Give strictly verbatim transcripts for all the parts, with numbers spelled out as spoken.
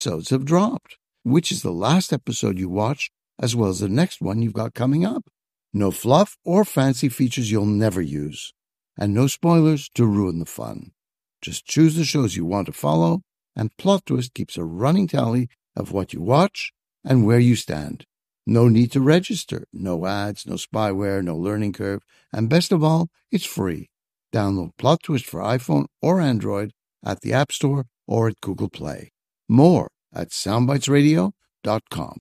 episodes have dropped. Which is the last episode you watched, as well as the next one you've got coming up. No fluff or fancy features you'll never use. And no spoilers to ruin the fun. Just choose the shows you want to follow, and Plot Twist keeps a running tally of what you watch and where you stand. No need to register, no ads, no spyware, no learning curve, and best of all, it's free. Download Plot Twist for iPhone or Android at the App Store or at Google Play. More at soundbites radio dot com.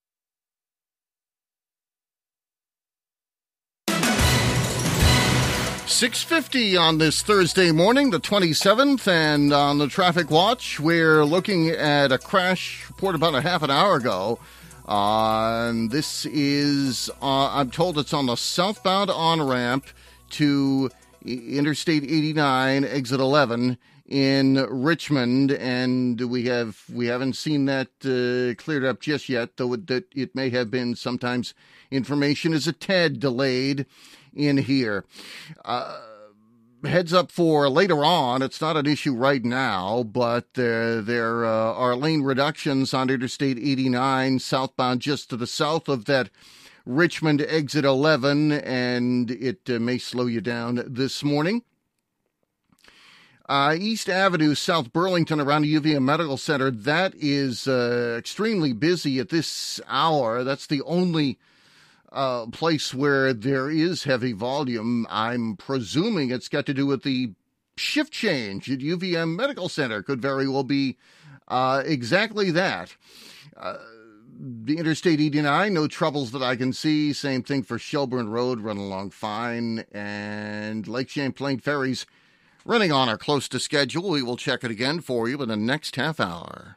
six fifty on this Thursday morning, the twenty-seventh, and on the Traffic Watch, we're looking at a crash reported about a half an hour ago. Uh, this is, uh, I'm told it's on the southbound on-ramp to Interstate eighty-nine, exit eleven in Richmond, and we have we haven't seen that uh, cleared up just yet, though it, that it may have been. Sometimes information is a tad delayed in here. Uh, heads up for later on. It's not an issue right now, but uh, there uh, are lane reductions on Interstate eighty-nine southbound just to the south of that Richmond exit eleven, and it uh, may slow you down this morning. Uh, East Avenue, South Burlington, around the U V M Medical Center, that is uh, extremely busy at this hour. That's the only uh, place where there is heavy volume. I'm presuming it's got to do with the shift change at U V M Medical Center. Could very well be uh, exactly that. Uh, the Interstate eighty-nine, no troubles that I can see. Same thing for Shelburne Road, running along fine. And Lake Champlain ferries running on or close to schedule. We will check it again for you in the next half hour.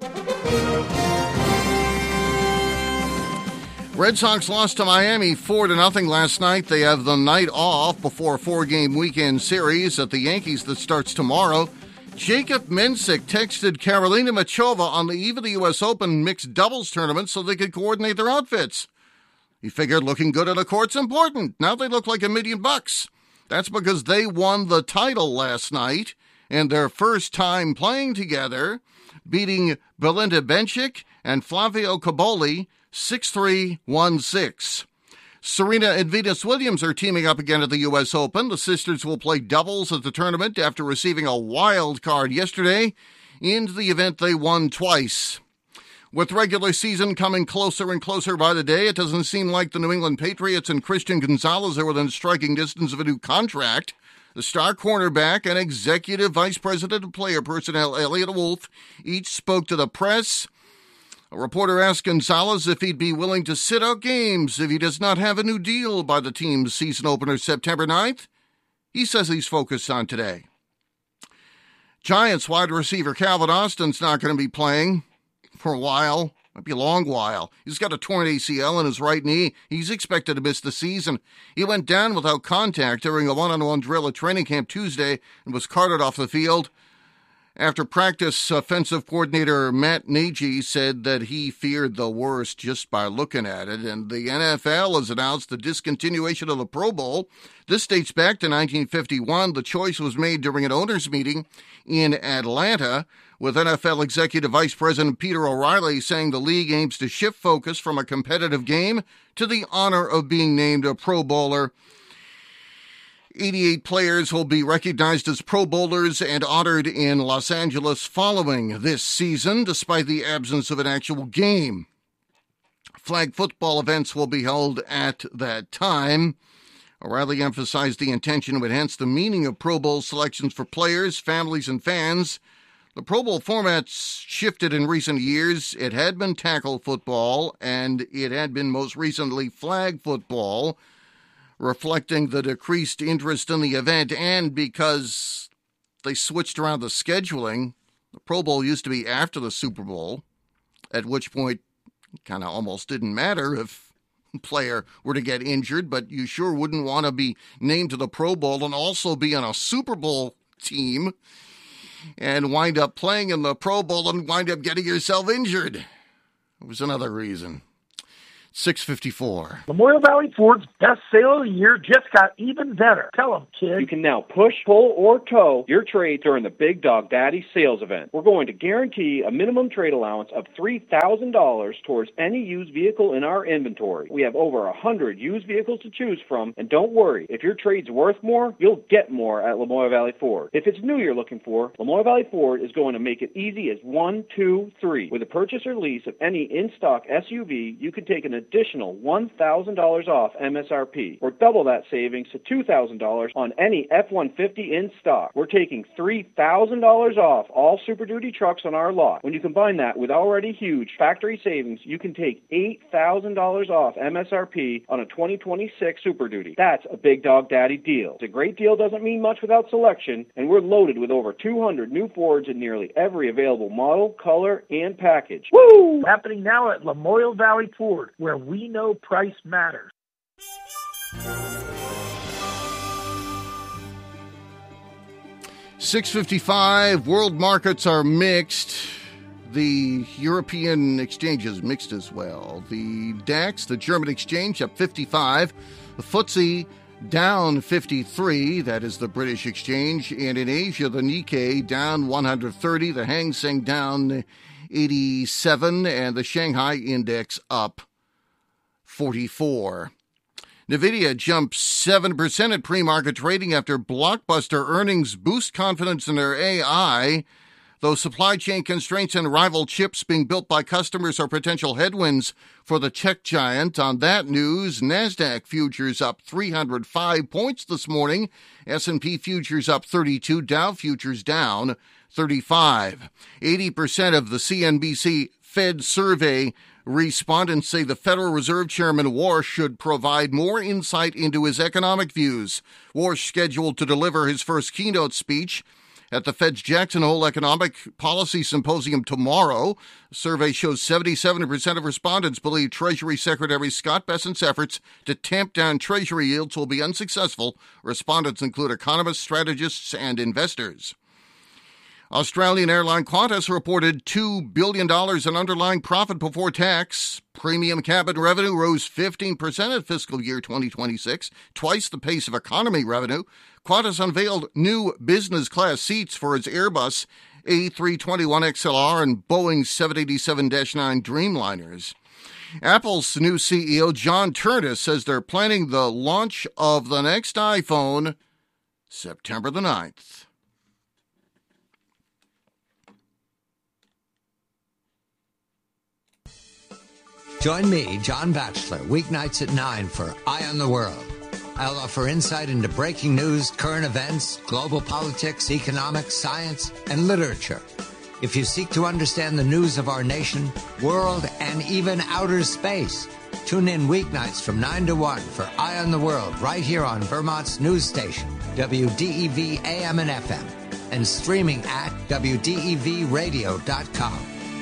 Red Sox lost to Miami four to nothing last night. They have the night off before a four-game weekend series at the Yankees that starts tomorrow. Jacob Mensick texted Carolina Machova on the eve of the U S Open mixed doubles tournament so they could coordinate their outfits. He figured looking good at a court's important. Now they look like a million bucks. That's because they won the title last night and their first time playing together, beating Belinda Bencic and Flavio Cobolli six three, one six. Serena and Venus Williams are teaming up again at the U S Open. The sisters will play doubles at the tournament after receiving a wild card yesterday into the event they won twice. With regular season coming closer and closer by the day, it doesn't seem like the New England Patriots and Christian Gonzalez are within striking distance of a new contract. The star cornerback and executive vice president of player personnel, Elliot Wolf, each spoke to the press. A reporter asked Gonzalez if he'd be willing to sit out games if he does not have a new deal by the team's season opener September ninth. He says he's focused on today. Giants wide receiver Calvin Austin's not going to be playing for a while, might be a long while. He's got a torn A C L in his right knee. He's expected to miss the season. He went down without contact during a one-on-one drill at training camp Tuesday and was carted off the field. After practice, offensive coordinator Matt Nagy said that he feared the worst just by looking at it, and the N F L has announced the discontinuation of the Pro Bowl. This dates back to nineteen fifty-one. The choice was made during an owners' meeting in Atlanta, with N F L Executive Vice President Peter O'Reilly saying the league aims to shift focus from a competitive game to the honor of being named a Pro Bowler. eighty-eight players will be recognized as Pro Bowlers and honored in Los Angeles following this season, despite the absence of an actual game. Flag football events will be held at that time. O'Reilly emphasized the intention to enhance the meaning of Pro Bowl selections for players, families, and fans. The Pro Bowl format shifted in recent years. It had been tackle football, and it had been most recently flag football, reflecting the decreased interest in the event, and because they switched around the scheduling. The Pro Bowl used to be after the Super Bowl, at which point it kind of almost didn't matter if a player were to get injured, but you sure wouldn't want to be named to the Pro Bowl and also be on a Super Bowl team and wind up playing in the Pro Bowl and wind up getting yourself injured. It was another reason. six fifty-four. Memorial Valley Ford's best sale of the year just got even better. Tell them, kid. You can now push, pull, or tow your trade during the Big Dog Daddy sales event. We're going to guarantee a minimum trade allowance of three thousand dollars towards any used vehicle in our inventory. We have over one hundred used vehicles to choose from, and don't worry, if your trade's worth more, you'll get more at Lamoille Valley Ford. If it's new you're looking for, Lamoille Valley Ford is going to make it easy as one, two, three. With a purchase or lease of any in-stock S U V, you can take an additional one thousand dollars off M S R P, or double that savings to two thousand dollars on any F one fifty in stock. We're taking three thousand dollars off all Super Duty trucks on our lot. When you combine that with already huge factory savings, you can take eight thousand dollars off M S R P on a twenty twenty-six Super Duty. That's a Big Dog Daddy deal. A great deal doesn't mean much without selection, and we're loaded with over two hundred new Fords in nearly every available model, color, and package. Woo! Happening now at Lamoille Valley Ford, where we know price matters. six fifty-five, world markets are mixed. The European exchange is mixed as well. The DAX, the German exchange, up fifty-five. The F T S E down fifty-three. That is the British exchange. And in Asia, the Nikkei down one hundred thirty. The Hang Seng down eighty-seven. And the Shanghai index up forty-four. NVIDIA jumps seven percent at pre-market trading after blockbuster earnings boost confidence in their A I. Though supply chain constraints and rival chips being built by customers are potential headwinds for the tech giant. On that news, NASDAQ futures up three hundred five points this morning. S and P futures up thirty-two. Dow futures down thirty-five. eighty percent of the C N B C Fed survey respondents say the Federal Reserve Chairman Warsh should provide more insight into his economic views. Warsh scheduled to deliver his first keynote speech at the Fed's Jackson Hole Economic Policy Symposium tomorrow. The survey shows seventy-seven percent of respondents believe Treasury Secretary Scott Bessent's efforts to tamp down Treasury yields will be unsuccessful. Respondents include economists, strategists, and investors. Australian airline Qantas reported two billion dollars in underlying profit before tax. Premium cabin revenue rose fifteen percent at fiscal year twenty twenty-six, twice the pace of economy revenue. Qantas unveiled new business class seats for its Airbus A three twenty-one X L R and Boeing seven eighty-seven dash nine Dreamliners. Apple's new C E O, John Ternus, says they're planning the launch of the next iPhone September the ninth. Join me, John Batchelor, weeknights at nine for Eye on the World. I'll offer insight into breaking news, current events, global politics, economics, science, and literature. If you seek to understand the news of our nation, world, and even outer space, tune in weeknights from nine to one for Eye on the World right here on Vermont's news station, W D E V A M and F M, and streaming at W D E V radio dot com.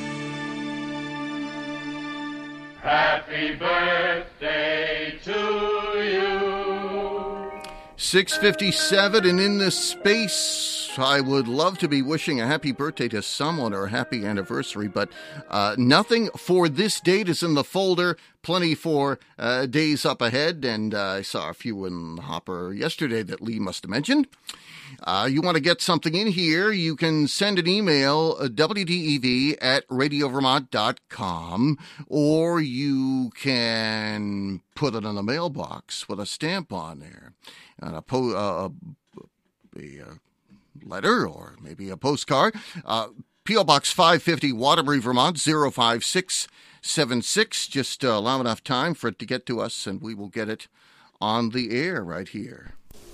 Happy birthday to you. six fifty-seven, and in this space, I would love to be wishing a happy birthday to someone or a happy anniversary, but uh, nothing for this date is in the folder. Plenty for uh, days up ahead, and uh, I saw a few in the hopper yesterday that Lee must have mentioned. Uh, you want to get something in here, you can send an email, uh, W D E V at radio vermont dot com, or you can put it in a mailbox with a stamp on there, and a, po- uh, a, a letter or maybe a postcard. Uh, P O. Box five fifty, Waterbury, Vermont, zero five six seven six. Just uh, allow enough time for it to get to us, and we will get it on the air right here.